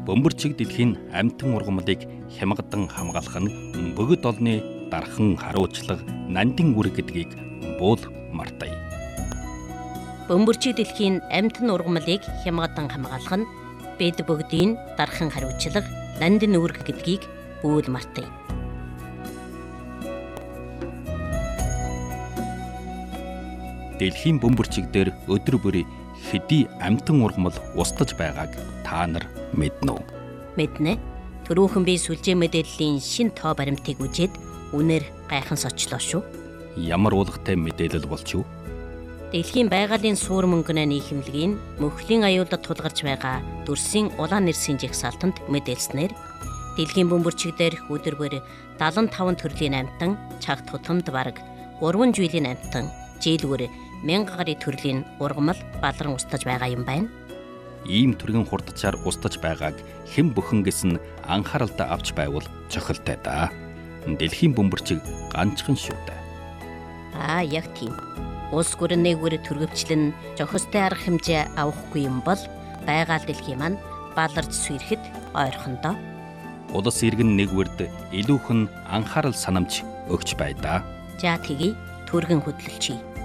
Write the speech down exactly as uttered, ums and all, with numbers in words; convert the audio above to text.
Бөмбөрчиг дэлхийн амьтан ургамлыг хямгадан хамгаалах нь бөгөд олны дархан харуулчлага нандин үүрэг гэдгийг буул мартая. Бөмбөрчиг дэлхийн амьтан ургамлыг хямгадан хамгаалах нь бид бүгдийн дархан хариуцлага нандин үүрэг гэдгийг буул мартая. Дэлхийн бөмбөрчиг дээр өдөр бүр хэдий амьтан ургамал устж байгааг та нар мэднэ үү? Мэднэ. Төрөөхөн би сүлжээ мэдээллийн шин тоо баримтыг үзээд үнээр гайхан сочлоо шүү. Ямар уулгатай мэдээлэл болч юу? Дэлхийн байгалийн суур мөнгөний нийхэмлэгийн мөхлийн аюулд тулгарч байгаа дүрсийн улаан нэрсийн жагсаалтанд мэдээлснээр дэлхийн бөмбөрчиг дээр өдөр бүр дагалан таван төрлийн амьтан, чагт тутамд бараг гурван жилийн амьтан, жилгүр мянга гаруй төрлийн ургамал балран устж байгаа юм байна. Ийм төргийн хурдчаар устж байгааг хэн бүхэн гэсэн анхааралтай авч байвал цохилтой да. Дэлхийн бөмбөрчиг ганцхан шүү дээ. Аа, яг тийм. Улс гүрэн нэгүр төрөвчлэн жохостой арга хэмжээ авахгүй юм бол байгаль дэлхийн маань баларж сүйрэхэд ойрхондоо. Улс иргэн нэгүрд илүүхэн анхаарал санамж өгч бай да. За тэгье, төргөн хөдлөлчий.